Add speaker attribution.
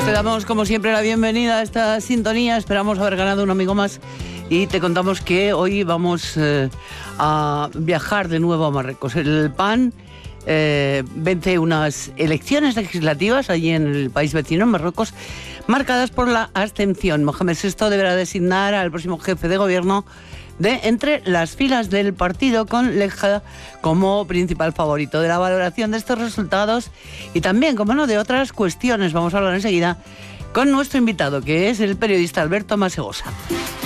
Speaker 1: Te damos, como siempre, la bienvenida a esta sintonía. Esperamos haber ganado un amigo más y te contamos que hoy vamos a viajar de nuevo a Marruecos. El PAN vence unas elecciones legislativas allí en el país vecino, en Marruecos, marcadas por la abstención. Mohamed VI deberá designar al próximo jefe de gobierno de entre las filas del partido, con Leja como principal favorito. De la valoración de estos resultados y también, como no, de otras cuestiones vamos a hablar enseguida con nuestro invitado, que es el periodista Alberto Masegosa.